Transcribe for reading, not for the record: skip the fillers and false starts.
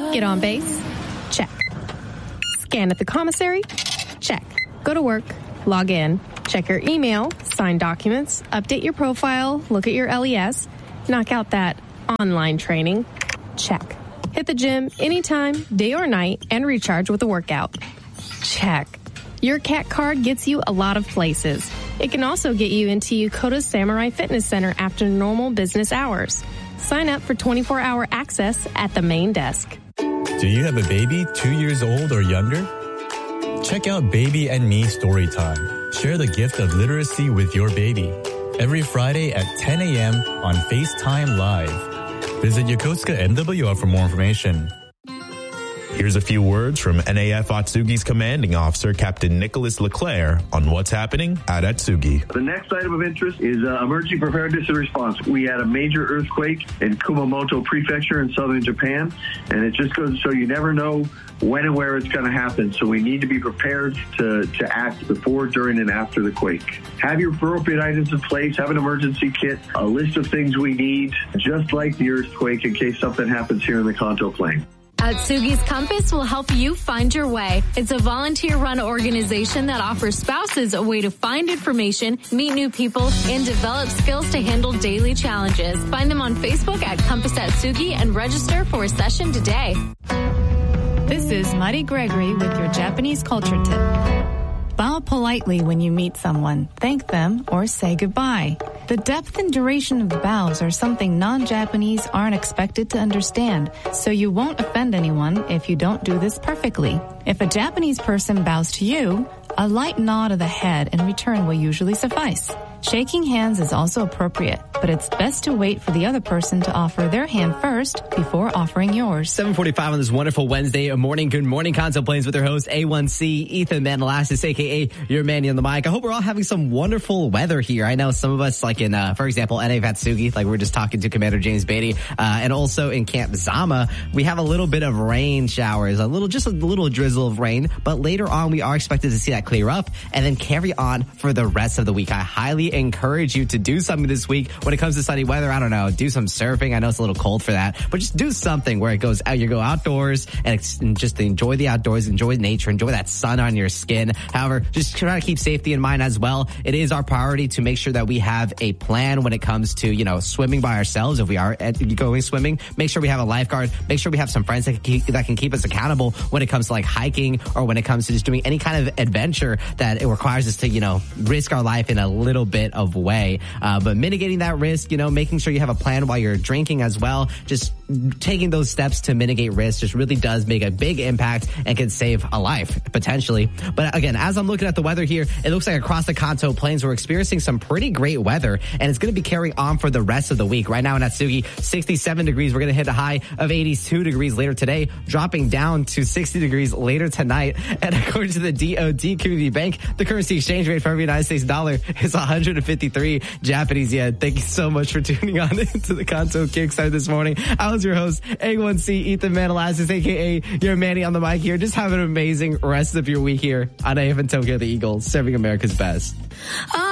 Get on base? Check. Scan at the commissary? Check. Go to work, log in, check your email, sign documents, update your profile, look at your LES, knock out that online training. Check. Hit the gym anytime, day or night, and recharge with a workout. Check. Your CAT card gets you a lot of places. It can also get you into Yokota Samurai Fitness Center after normal business hours. Sign up for 24-hour access at the main desk. Do you have a baby 2 years old or younger? Check out Baby and Me Storytime. Share the gift of literacy with your baby. Every Friday at 10 a.m. on FaceTime Live. Visit Yokosuka MWR for more information. Here's a few words from NAF Atsugi's commanding officer, Captain Nicholas Leclerc, on what's happening at Atsugi. The next item of interest is emergency preparedness and response. We had a major earthquake in Kumamoto Prefecture in southern Japan, and it just goes to show you never know when and where it's going to happen. So we need to be prepared to act before, during, and after the quake. Have your appropriate items in place. Have an emergency kit, a list of things we need, just like the earthquake, in case something happens here in the Kanto Plain. Atsugi's Compass will help you find your way. It's a volunteer-run organization that offers spouses a way to find information, meet new people, and develop skills to handle daily challenges. Find them on Facebook at Compass Atsugi and register for a session today. This is Mari Gregory with your Japanese culture tip. Bow politely when you meet someone, thank them, or say goodbye. The depth and duration of the bows are something non-Japanese aren't expected to understand, so you won't offend anyone if you don't do this perfectly. If a Japanese person bows to you, a light nod of the head in return will usually suffice. Shaking hands is also appropriate, but it's best to wait for the other person to offer their hand first before offering yours. 7:45 on this wonderful Wednesday morning. Good morning, Kanto Plains, with your host, A1C, Ethan Manalassis, a.k.a. your Manny on the mic. I hope we're all having some wonderful weather here. I know some of us, like in, for example, NA Atsugi, like we were just talking to Commander James Beatty, and also in Camp Zama, we have a little bit of rain showers, just a little drizzle of rain, but later on we are expected to see that clear up and then carry on for the rest of the week. I highly encourage you to do something this week when it comes to sunny weather. I don't know, do some surfing. I know it's a little cold for that, but just do something where it goes out. You go outdoors and just enjoy the outdoors, enjoy nature, enjoy that sun on your skin. However, just try to keep safety in mind as well. It is our priority to make sure that we have a plan when it comes to, swimming by ourselves. If we are going swimming, make sure we have a lifeguard. Make sure we have some friends that can keep us accountable when it comes to like hiking or when it comes to just doing any kind of adventure that it requires us to, risk our life in a little bit of way. But mitigating that risk, making sure you have a plan while you're drinking as well. Just taking those steps to mitigate risk just really does make a big impact and can save a life, potentially. But again, as I'm looking at the weather here, it looks like across the Kanto Plains, we're experiencing some pretty great weather, and it's going to be carrying on for the rest of the week. Right now in Atsugi, 67 degrees. We're going to hit a high of 82 degrees later today, dropping down to 60 degrees later tonight. And according to the DOD Community Bank, the currency exchange rate for every United States dollar is 153 Japanese yen. Thank you so much for tuning on into the Kanto Kickstart this morning. I was your host, A1C Ethan Manalassis, a.k.a. your Manny on the mic here. Just have an amazing rest of your week here on AFN Tokyo, the Eagles, serving America's best.